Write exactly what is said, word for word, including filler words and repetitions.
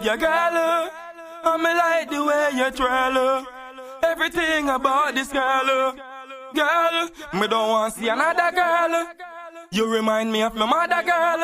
your girl. And me like the way you twirl. Everything about this girl. Girl, me don't want to see another girl. You remind me of my mother, girl.